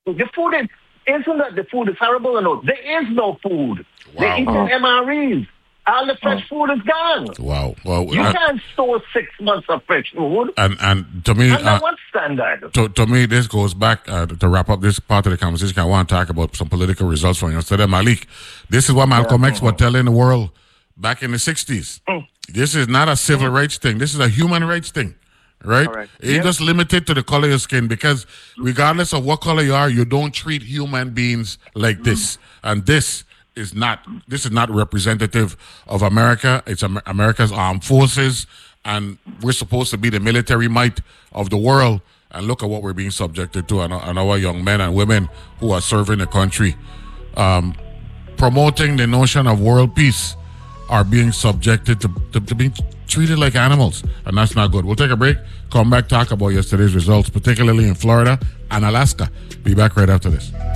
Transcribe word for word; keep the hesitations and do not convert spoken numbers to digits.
The food is, isn't that the food is horrible or no? There is no food. Wow. They're eating Oh. M R Es. All the fresh food is gone. Wow. Well, You uh, can't store six months of fresh food. and and to me, Under uh, what standard? to, to me, this goes back uh, to wrap up this part of the conversation. I want to talk about some political results from yesterday, Malik. This is what Malcolm X was telling the world back in the sixties. Mm. This is not a civil rights thing. This is a human rights thing, right? Correct. It's Yeah. just limited to the color of your skin because regardless of what color you are, you don't treat human beings like this. And this is not this is not representative of America. It's Amer- America's armed forces, and we're supposed to be the military might of the world. And look at what we're being subjected to, and, and our young men and women who are serving the country, um, promoting the notion of world peace, are being subjected to, to, to being treated like animals, and that's not good. We'll take a break, come back, talk about yesterday's results, particularly in Florida and Alaska. Be back right after this.